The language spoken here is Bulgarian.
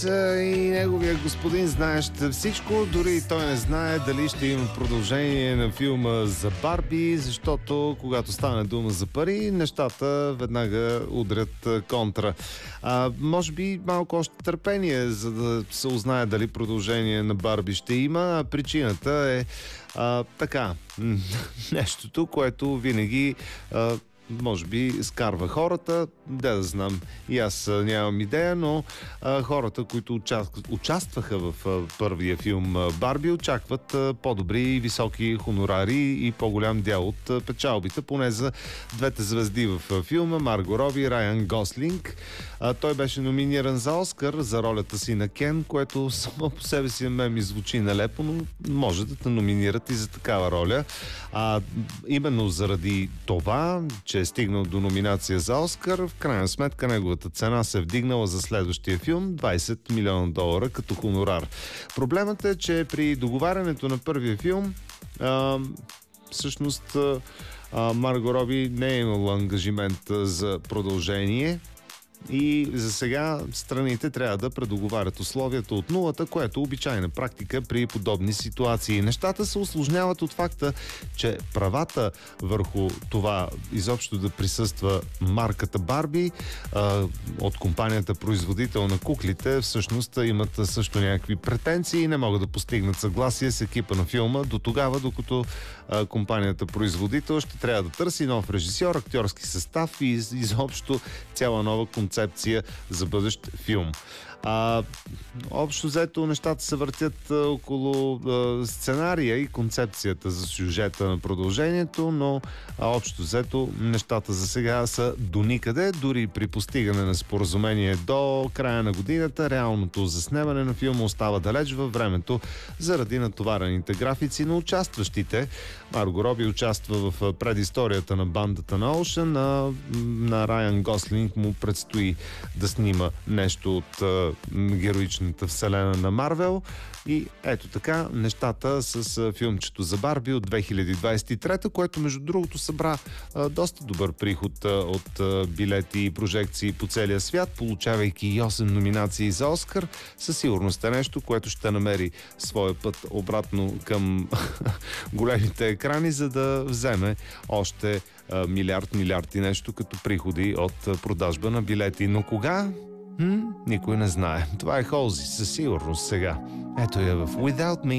И неговия господин знаещ всичко, дори и той не знае дали ще има продължение на филма за Барби, защото когато стане дума за пари, нещата веднага удрят контра. Може би малко още търпение, за да се узнае дали продължение на Барби ще има. Причината е така, нещото, което винаги може би скарва хората, да знам, и аз нямам идея, но хората, които участваха в първия филм Барби, очакват по-добри и високи хонорари и по-голям дял от печалбите, поне за двете звезди в филма, Марго Роби и Райан Гослинг. Той беше номиниран за Оскар за ролята си на Кен, което само по себе си ми звучи нелепо, но може да те номинират и за такава роля. Именно заради това, че е стигнал до номинация за Оскар, в крайна сметка неговата цена се е вдигнала за следващия филм $20 милиона като хонорар. Проблемът е, че при договарянето на първия филм всъщност Марго Роби не е имала ангажимент за продължение и за сега страните трябва да предоговарят условията от нулата, което е обичайна практика при подобни ситуации. Нещата се усложняват от факта, че правата върху това изобщо да присъства марката Барби от компанията производител на куклите всъщност имат също някакви претенции и не могат да постигнат съгласие с екипа на филма до тогава, докато компанията производител ще трябва да търси нов режисьор, актьорски състав и изобщо цяла нова концепция за бъдещ филм. Общо взето нещата се въртят около сценария и концепцията за сюжета на продължението, но общо взето нещата за сега са до никъде. Дори при постигане на споразумение до края на годината, реалното заснемане на филма остава далеч във времето заради натоварените графици на участващите. Марго Роби участва в предисторията на бандата на Оушен, на Райан Гослинг му предстои да снима нещо от героичната вселена на Марвел. И ето така нещата с филмчето за Барби от 2023, което между другото събра доста добър приход от билети и прожекции по целия свят, получавайки и 8 номинации за Оскар. Със сигурност е нещо, което ще намери своя път обратно към големите екрани, за да вземе още милиард и нещо като приходи от продажба на билети. Но кога? Никой не знае. Това е Холзи със сигурност сега. Ето я в Without Me.